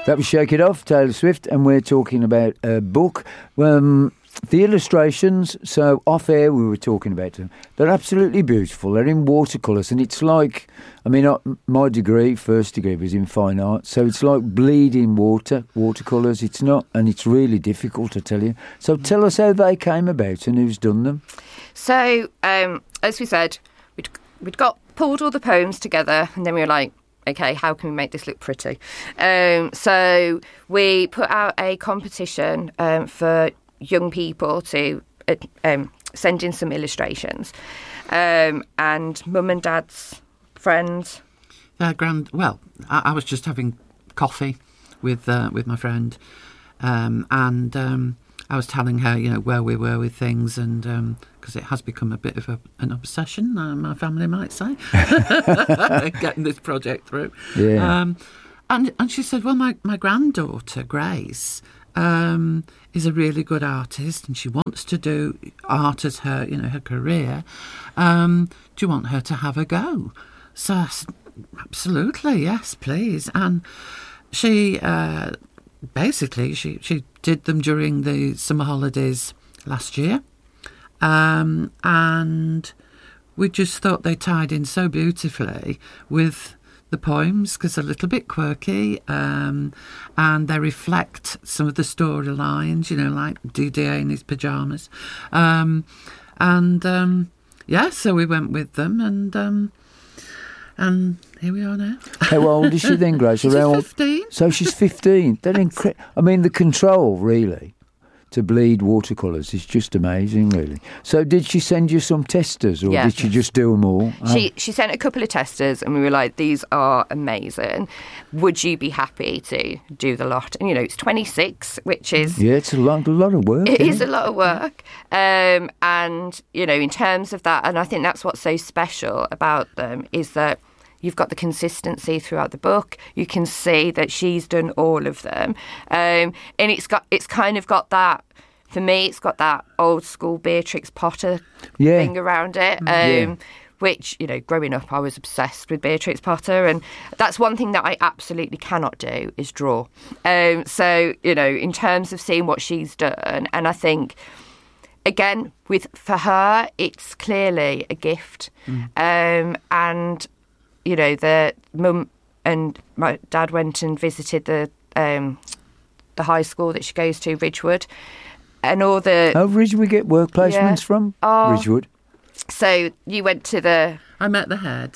That was Shake It Off, Taylor Swift, and we're talking about a book. The illustrations, so off air we were talking about them. They're absolutely beautiful. They're in watercolours, and it's like, I mean, my degree, first degree, was in fine art, so it's like bleeding watercolours. It's not, and it's really difficult, I tell you. So tell us how they came about and who's done them. So, as we said, we'd pulled all the poems together, and then we were like, okay, how can we make this look pretty? So we put out a competition for young people to send in some illustrations, and Mum and Dad's friends. Well, I was just having coffee with my friend, and I was telling her, where we were with things, and because it has become a bit of an obsession, my family might say, getting this project through. Yeah. And she said, well, my granddaughter Grace is a really good artist, and she wants to do art as her, her career. Do you want her to have a go? So I said, absolutely, yes, please. And she basically she did them during the summer holidays last year, and we just thought they tied in so beautifully with the poems, because they're a little bit quirky, and they reflect some of the storylines, like DDA in his pyjamas, so we went with them, and here we are now. How old is she then, Grace? She's 15. So she's 15. They're I mean, the control, really, to bleed watercolours is just amazing, really. So did she send you some testers, or did she just do them all? She sent a couple of testers, and we were like, these are amazing. Would you be happy to do the lot? And, it's 26, which is... Yeah, it's a lot of work. It is a lot of work. And, in terms of that, and I think that's what's so special about them, is that you've got the consistency throughout the book. You can see that she's done all of them. And it's kind of got that, for me, it's got that old school Beatrix Potter thing around it. Which, growing up, I was obsessed with Beatrix Potter. And that's one thing that I absolutely cannot do, is draw. So, in terms of seeing what she's done, and I think, again, for her, it's clearly a gift. And... the mum and my dad went and visited the high school that she goes to, Ridgewood, and all the... Oh, Ridgewood, we get work placements from Ridgewood. So you went to I met the head,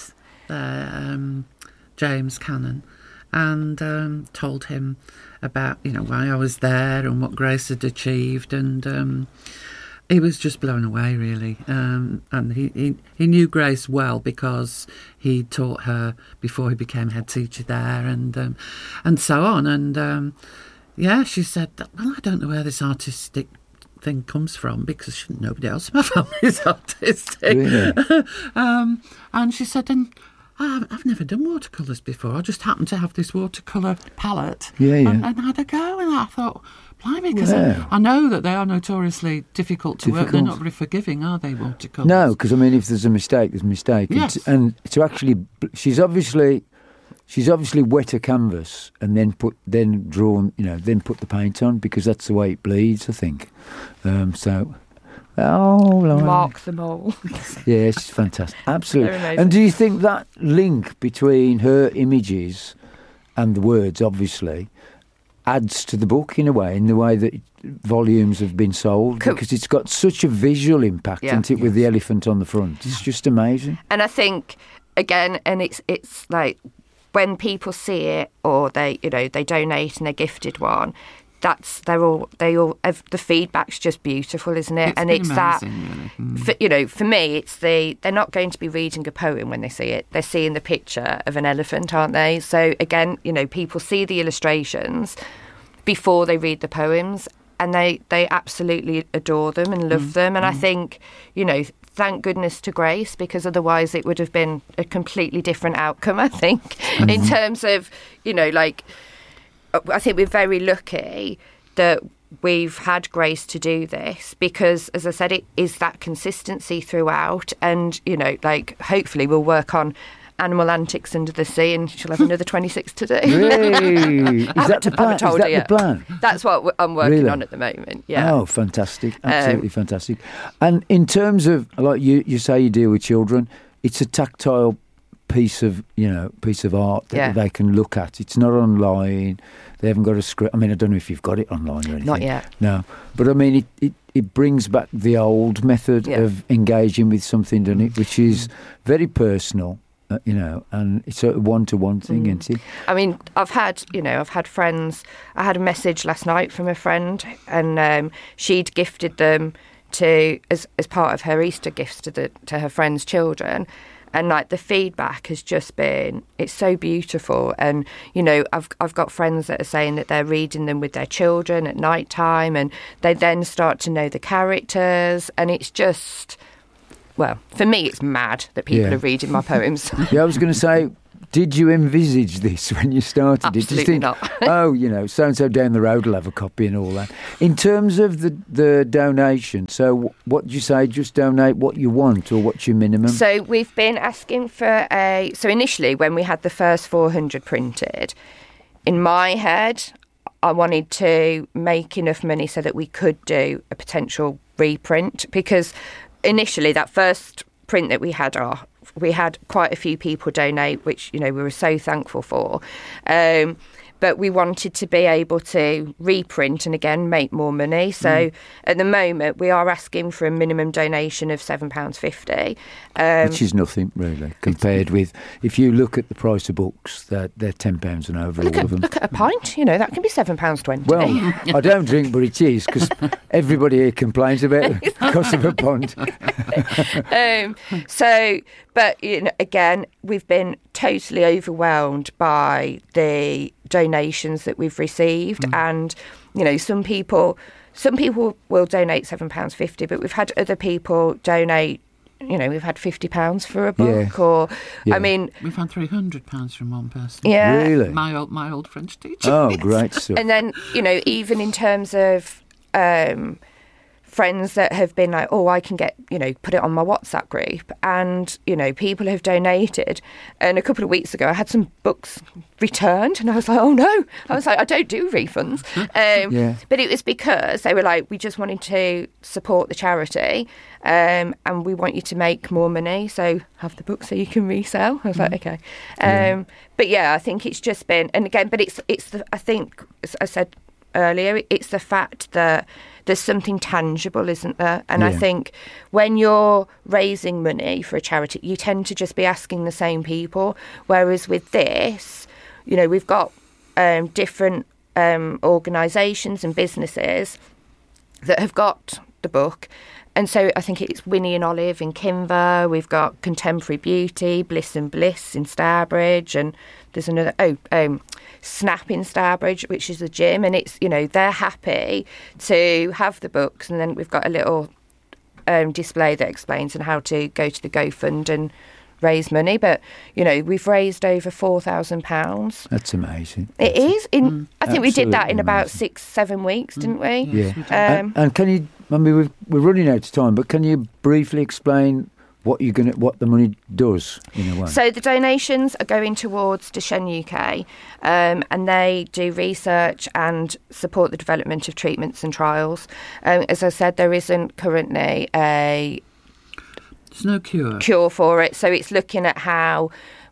James Cannon, and told him about, why I was there and what Grace had achieved, and... he was just blown away, really, and he knew Grace well because he taught her before he became head teacher there, and so on. And she said, well, I don't know where this artistic thing comes from, because nobody else in my family is artistic. Really? And she said, and I've never done watercolours before. I just happened to have this watercolour palette, and had a go, and I thought, blimey, because I know that they are notoriously difficult to work. They're not very forgiving, are they, watercolours? No, because, I mean, if there's a mistake, there's a mistake. Yes. And to actually... She's obviously wet a canvas and then put the paint on, because that's the way it bleeds, I think. Mark them all. Yeah, she's fantastic. Absolutely. And do you think that link between her images and the words, obviously, adds to the book in a way, in the way that volumes have been sold? Because it's got such a visual impact, isn't it, with the elephant on the front? It's just amazing. And I think, again, and it's like when people see it, or they donate and they're gifted one, they all the feedback's just beautiful, isn't it? It's amazing, really. For me, it's they're not going to be reading a poem when they see it. They're seeing the picture of an elephant, aren't they? So again, people see the illustrations before they read the poems, and they absolutely adore them and love them. And I think, thank goodness to Grace, because otherwise it would have been a completely different outcome, I think, in terms of, I think we're very lucky that we've had Grace to do this, because, as I said, it is that consistency throughout, and hopefully we'll work on Animal Antics Under the Sea, and she'll have another 26 to do. Really? Is that the plan? I haven't told Is that her yet. the plan? That's what I'm working Really? on at the moment. Yeah. Oh, fantastic! Absolutely fantastic. And in terms of, like you say, you deal with children. It's a tactile piece of art that they can look at. It's not online. They haven't got a script. I mean, I don't know if you've got it online or anything. Not yet. No, but I mean, it brings back the old method of engaging with something, doesn't it? Which is very personal. And it's a one-to-one thing, isn't it? I mean, I've had friends. I had a message last night from a friend, and she'd gifted them as part of her Easter gifts to her friends' children. And like the feedback has just been, it's so beautiful. And I've got friends that are saying that they're reading them with their children at night time, and they then start to know the characters, and it's just. Well, for me, it's mad that people are reading my poems. Yeah, I was going to say, did you envisage this when you started? Absolutely did you think, not. so-and-so down the road will have a copy and all that. In terms of the donation, so what do you say? Just donate what you want, or what's your minimum? So we've been asking for So initially, when we had the first 400 printed, in my head, I wanted to make enough money so that we could do a potential reprint, because initially, that first print that we had quite a few people donate, which we were so thankful for. But we wanted to be able to reprint and again make more money. So at the moment, we are asking for a minimum donation of £7.50, which is nothing really compared with, if you look at the price of books, they're £10 and over. All of them. Look at a pint. That can be £7.20. Well, I don't drink, but it is, because everybody here complains about the cost of a pint. But again, we've been totally overwhelmed by the donations that we've received, and some people will donate £7.50, but we've had other people donate. We've had £50 for a book, I mean, we've had £300 from one person. Yeah, really. My old French teacher. Oh, great stuff. And then even in terms of friends that have been like, I can get, put it on my WhatsApp group, and, people have donated. And a couple of weeks ago, I had some books returned, and I was like, oh no, I don't do refunds. But it was because they were like, we just wanted to support the charity, and we want you to make more money, so have the book so you can resell. I was like, okay. But yeah, I think it's just been, and again, but it's I think, as I said earlier, it's the fact that there's something tangible, isn't there? And I think when you're raising money for a charity, you tend to just be asking the same people. Whereas with this, we've got different organisations and businesses that have got the book. And so I think it's Winnie and Olive in Kinver. We've got Contemporary Beauty, Bliss and Bliss in Stourbridge, and there's another Snap in Stourbridge, which is a gym, and it's they're happy to have the books, and then we've got a little display that explains on how to go to the GoFund and raise money. But we've raised over £4,000. That's amazing. It is. I think we did that in about amazing. 6-7 weeks, didn't we? Yeah. And can you? I mean, we're running out of time, but can you briefly explain what the money does in a way? So the donations are going towards Duchenne UK, and they do research and support the development of treatments and trials. As I said, there isn't currently there's no cure for it, so it's looking at how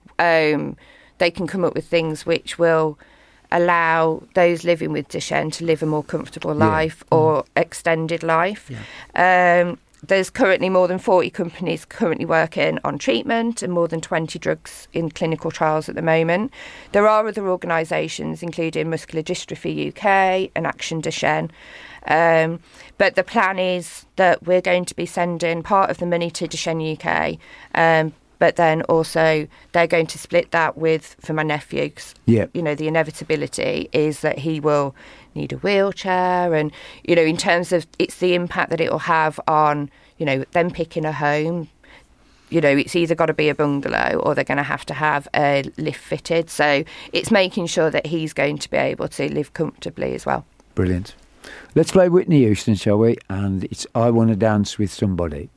they can come up with things which will allow those living with Duchenne to live a more comfortable life or extended life. There's currently more than 40 companies currently working on treatment, and more than 20 drugs in clinical trials at the moment. There are other organisations, including Muscular Dystrophy UK and Action Duchenne. But the plan is that we're going to be sending part of the money to Duchenne UK, but then also they're going to split that for my nephew. The inevitability is that he will need a wheelchair, and in terms of it's the impact that it will have on them picking a home. It's either got to be a bungalow or they're going to have a lift fitted. So it's making sure that he's going to be able to live comfortably as well. Brilliant. Let's play Whitney Houston, shall we? And it's I Want to Dance with Somebody.